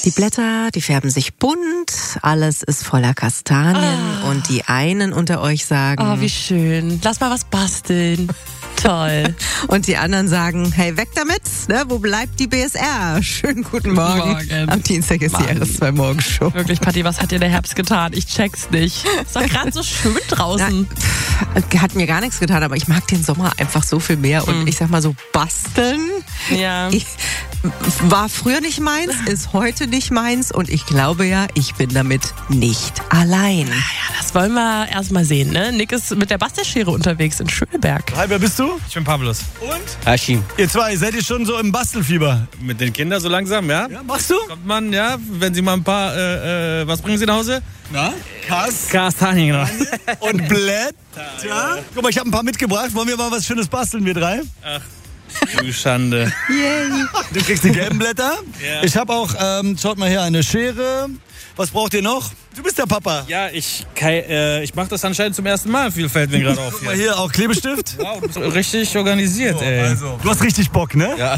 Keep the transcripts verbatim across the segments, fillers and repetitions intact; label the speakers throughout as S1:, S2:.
S1: Die Blätter, die färben sich bunt, alles ist voller Kastanien
S2: Ah.
S1: und die einen unter euch sagen...
S2: Oh, wie schön. Lass mal was basteln. Toll.
S1: Und die anderen sagen, hey, weg damit, ne? Wo bleibt die B S R? Schönen guten Morgen.
S2: Morgen.
S1: Am Dienstag ist die
S2: Mann.
S1: R S zwei Morgenshow.
S2: Wirklich, Patti, was hat dir der Herbst getan? Ich check's nicht. Ist doch gerade so schön draußen.
S1: Na, pff, hat mir gar nichts getan, aber ich mag den Sommer einfach so viel mehr. Und ich sag mal so, basteln
S2: Ja.
S1: ich, war früher nicht meins, ist heute nicht meins. Und ich glaube ja, ich bin damit nicht allein.
S2: Ja, das wollen wir erst mal sehen, ne? Nick ist mit der Bastelschere unterwegs in Schöneberg.
S3: Hi, wer bist du?
S4: Ich bin Pablos.
S3: Und?
S4: Hashim.
S3: Ihr zwei, seid ihr schon so im Bastelfieber?
S4: Mit den Kindern so langsam, ja?
S3: Ja, machst du?
S4: Kommt man, ja, wenn sie mal ein paar, äh, äh, was bringen sie nach Hause?
S3: Na? Kass
S4: Kastanien, genau.
S3: und Blätter. Ja. Guck mal, ich habe ein paar mitgebracht. Wollen wir mal was Schönes basteln, wir drei?
S4: Du Schande.
S1: Yay.
S3: Du kriegst die gelben Blätter.
S4: Ja.
S3: Ich habe auch, ähm, schaut mal her, eine Schere. Was braucht ihr noch? Du bist der Papa.
S4: Ja, ich, Kai, äh, ich mache das anscheinend zum ersten Mal. Viel fällt mir gerade auf
S3: Guck mal
S4: hier.
S3: hier, auch Klebestift.
S4: Wow, du bist richtig organisiert, ey.
S3: Also, du hast richtig Bock, ne?
S4: Ja.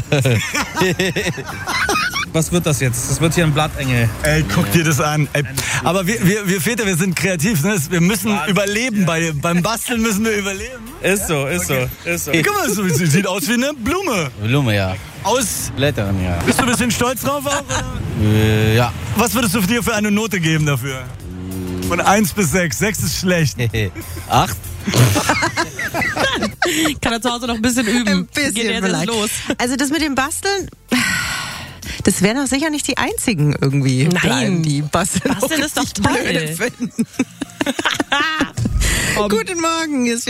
S4: Was wird das jetzt? Das wird hier ein Blattengel.
S3: Ey, guck dir das an. Ey. Aber wir, wir, wir Väter, wir sind kreativ, ne? Wir müssen
S4: Wahnsinn.
S3: überleben. Bei, beim Basteln müssen wir überleben.
S4: Ist so, ist so, ist so.
S3: Guck mal, so, sie sieht aus wie eine Blume.
S5: Blume, ja.
S3: Aus.
S5: Blättern, ja.
S3: Bist du ein bisschen stolz drauf auch? Oder?
S5: Äh, ja.
S3: Was würdest du dir für eine Note geben dafür? Von eins bis sechs. sechs ist schlecht.
S5: Acht?
S2: Kann er zu Hause noch ein bisschen üben.
S1: Ein bisschen
S2: Geht jetzt
S1: vielleicht.
S2: los.
S1: Also das mit dem Basteln, das wären doch sicher nicht die einzigen irgendwie.
S2: Nein.
S1: bleiben, die Basteln,
S2: Basteln ist doch
S1: richtig blöde
S2: toll.
S1: finden. Guten Morgen, hier ist